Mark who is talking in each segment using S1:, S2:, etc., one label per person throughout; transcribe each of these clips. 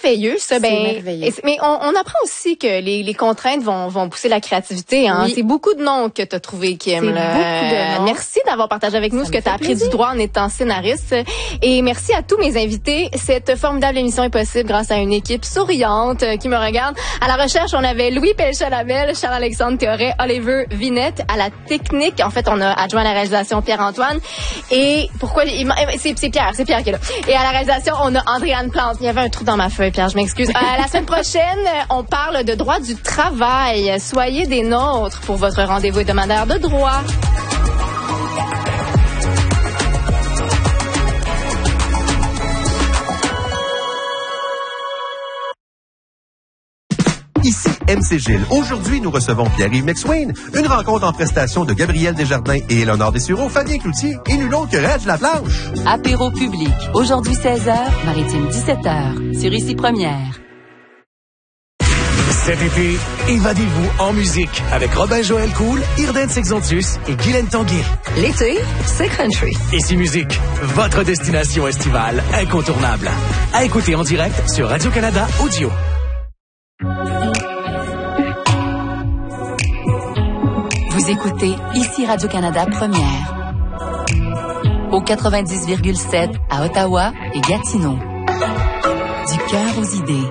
S1: merveilleux, ça.
S2: Merveilleux.
S1: Mais on apprend aussi que les contraintes vont pousser la créativité. Hein.
S2: Oui.
S1: C'est beaucoup de noms que tu as trouvé, Kim.
S2: C'est beaucoup de noms.
S1: Merci d'avoir partagé avec nous ce que tu as appris du droit en étant scénariste. Et merci à tous mes invités. Cette formidable émission est possible grâce à une équipe souriante qui me regarde. À la recherche, on avait Louis Pelchat-Labelle, Charles-Alexandre Théoret, Oliver Vinette. À la technique, en fait, on a adjoint à la réalisation Pierre-Antoine. Et pourquoi c'est Pierre qui est là. Et à la réalisation, on a Andréane Plante. Il y avait un trou dans ma feuille, Pierre, je m'excuse. La semaine prochaine, on parle de droit du travail. Soyez des nôtres pour votre rendez-vous hebdomadaire de droit.
S3: Ici MC Gilles. Aujourd'hui, nous recevons Pierre-Yves McSwain. Une rencontre en prestation de Gabriel Desjardins et Éléonore Dessureau, Fabien Cloutier et nul autre que Reg Laplanche.
S4: Apéro public. Aujourd'hui 16h, Maritime 17h. Sur Ici Première.
S5: Cet été, évadez-vous en musique avec Robin-Joël Cool, Irden Sexontius et Guylaine Tanguay.
S6: L'été, c'est country.
S5: Ici Musique, votre destination estivale incontournable. À écouter en direct sur Radio-Canada Audio.
S4: Vous écoutez Ici Radio-Canada Première. Au 90,7 à Ottawa et Gatineau. Du cœur aux idées.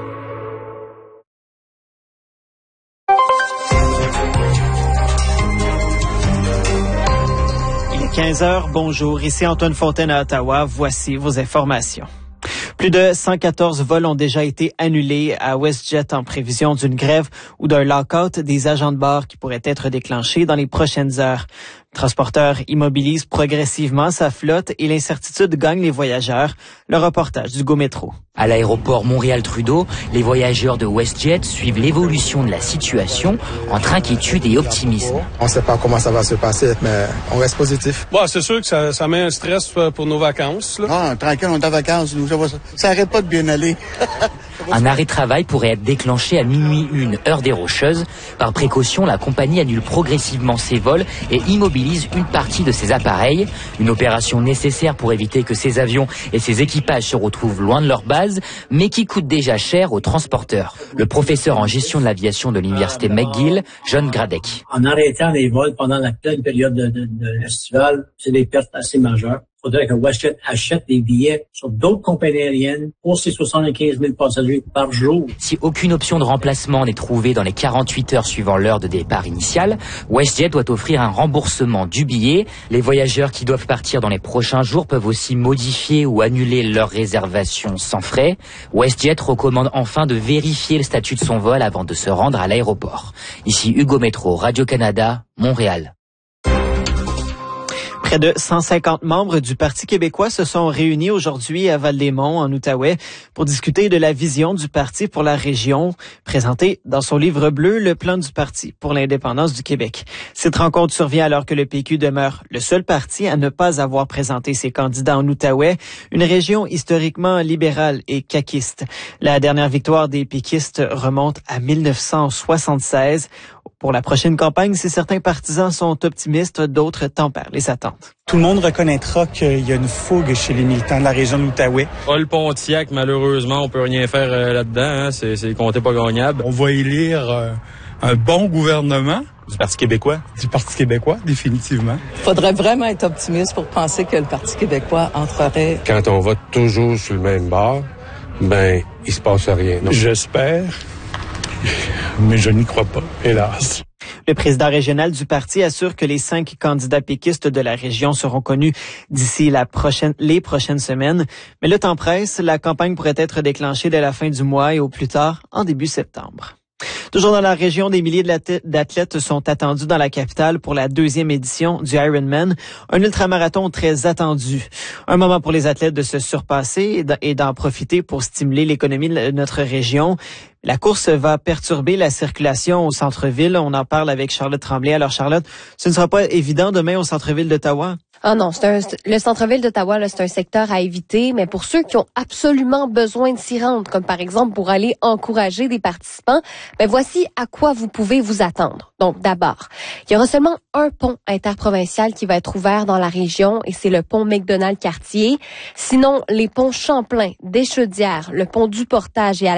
S7: Il est 15h, bonjour, ici Antoine Fontaine à Ottawa, voici vos informations. Plus de 114 vols ont déjà été annulés à WestJet en prévision d'une grève ou d'un lock-out des agents de bord qui pourrait être déclenché dans les prochaines heures. Le transporteur immobilise progressivement sa flotte et l'incertitude gagne les voyageurs. Le reportage du GoMétro.
S8: À l'aéroport Montréal-Trudeau, les voyageurs de WestJet suivent l'évolution de la situation entre inquiétude et optimisme.
S9: On ne sait pas comment ça va se passer, mais on reste positif.
S10: Bon, c'est sûr que ça met un stress pour nos vacances. Là.
S9: Non, tranquille, on est en vacances. Ça n'arrête pas de bien aller.
S8: Un arrêt de travail pourrait être déclenché à minuit 1, heure des Rocheuses. Par précaution, la compagnie annule progressivement ses vols et immobilise une partie de ses appareils. Une opération nécessaire pour éviter que ces avions et ces équipages se retrouvent loin de leur base, mais qui coûte déjà cher aux transporteurs. Le professeur en gestion de l'aviation de l'université McGill, John Gradec.
S11: En arrêtant les vols pendant la pleine période de l'estivale, c'est des pertes assez majeures. Il faudrait que WestJet achète des billets sur d'autres compagnies aériennes pour ces 75 000 passagers par jour.
S8: Si aucune option de remplacement n'est trouvée dans les 48 heures suivant l'heure de départ initiale, WestJet doit offrir un remboursement du billet. Les voyageurs qui doivent partir dans les prochains jours peuvent aussi modifier ou annuler leur réservation sans frais. WestJet recommande enfin de vérifier le statut de son vol avant de se rendre à l'aéroport. Ici Hugo Métro, Radio-Canada, Montréal.
S7: Près de 150 membres du Parti québécois se sont réunis aujourd'hui à Val-des-Monts, en Outaouais, pour discuter de la vision du parti pour la région, présentée dans son livre bleu, le plan du Parti pour l'indépendance du Québec. Cette rencontre survient alors que le PQ demeure le seul parti à ne pas avoir présenté ses candidats en Outaouais, une région historiquement libérale et caquiste. La dernière victoire des péquistes remonte à 1976. Pour la prochaine campagne, si certains partisans sont optimistes, d'autres tempèrent les attentes.
S12: Tout le monde reconnaîtra qu'il y a une fougue chez les militants de la région de l'Outaouais.
S13: Paul Pontiac, malheureusement, on peut rien faire là-dedans. Hein. C'est compté pas gagnable.
S12: On va élire un bon gouvernement.
S13: Du Parti québécois?
S12: Du Parti québécois, définitivement.
S6: Faudrait vraiment être optimiste pour penser que le Parti québécois entrerait.
S14: Quand on vote toujours sur le même bord, ben, il se passe rien. Non?
S12: J'espère, mais je n'y crois pas, hélas.
S7: Le président régional du parti assure que les 5 candidats péquistes de la région seront connus d'ici les prochaines semaines. Mais le temps presse, la campagne pourrait être déclenchée dès la fin du mois et au plus tard en début septembre. Toujours dans la région, des milliers d'athlètes sont attendus dans la capitale pour la 2e édition du Ironman, un ultramarathon très attendu. Un moment pour les athlètes de se surpasser et d'en profiter pour stimuler l'économie de notre région. La course va perturber la circulation au centre-ville. On en parle avec Charlotte Tremblay. Alors Charlotte, ce ne sera pas évident demain au centre-ville d'Ottawa?
S2: Ah non, le centre-ville d'Ottawa, là, c'est un secteur à éviter, mais pour ceux qui ont absolument besoin de s'y rendre, comme par exemple pour aller encourager des participants, ben voici à quoi vous pouvez vous attendre. Donc d'abord, il y aura seulement un pont interprovincial qui va être ouvert dans la région et c'est le pont McDonald-Cartier. Sinon, les ponts Champlain, Deschaudières, le pont du Portage et à